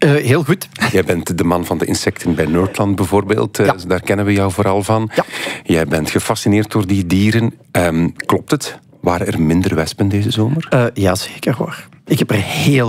Heel goed. Jij bent de man van de insecten bij Nerdland bijvoorbeeld. Ja. Daar kennen we jou vooral van. Ja. Jij bent gefascineerd door die dieren. Klopt het? Waren er minder wespen deze zomer? Ja, zeker hoor. Ik heb er heel